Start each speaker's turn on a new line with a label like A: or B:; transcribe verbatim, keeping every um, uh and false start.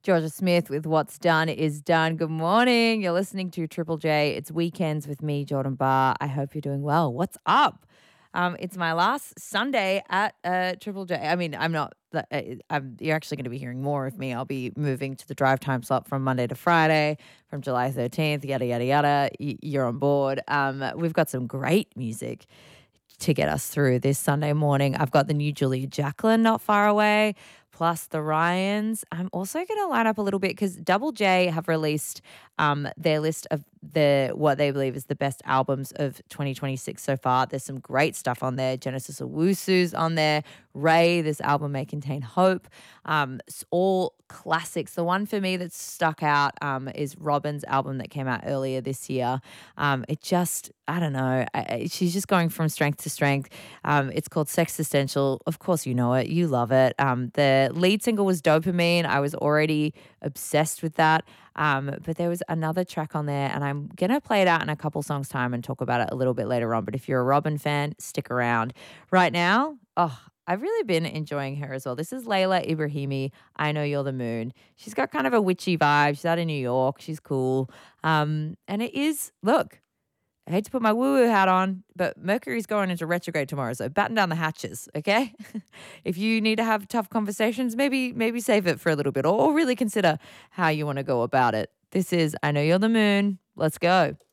A: Georgia Smith with What's Done is Done. Good morning. You're listening to Triple J. It's Weekends with me, Jordan Barr. I hope you're doing well. What's up? Um, it's my last Sunday at uh, Triple J. I mean, I'm not. Uh, I'm, you're actually going to be hearing more of me. I'll be moving to the drive time slot from Monday to Friday, from July thirteenth. Yada yada yada. Y- you're on board. Um, we've got some great music to get us through this Sunday morning. I've got the new Julia Jacqueline not far away, plus the Ryans. I'm also going to line up a little bit because Double J have released um, their list of the what they believe is the best albums of twenty twenty-six so far. There's some great stuff on there. Genesis Owusu's on there. Ray, this album may contain hope. Um, it's all classics. The one for me that's stuck out um, is Robyn's album that came out earlier this year. Um, it just, I don't know, I, I- she's just going from strength to strength. Um, it's called Sexistential. Of course you know it. You love it. Um, the lead single was Dopamine. I was already obsessed with that. Um, but there was another track on there, and I'm going to play it out in a couple songs' time and talk about it a little bit later on. But if you're a Robyn fan, stick around. Right now, oh, I've really been enjoying her as well. This is Layla Ibrahimi, I Know You're the Moon. She's got kind of a witchy vibe. She's out of New York. She's cool. Um, and it is, look, I hate to put my woo-woo hat on, but Mercury's going into retrograde tomorrow, so batten down the hatches, okay? If you need to have tough conversations, maybe maybe save it for a little bit or, or really consider how you want to go about it. This is I Know You're the Moon. Let's go.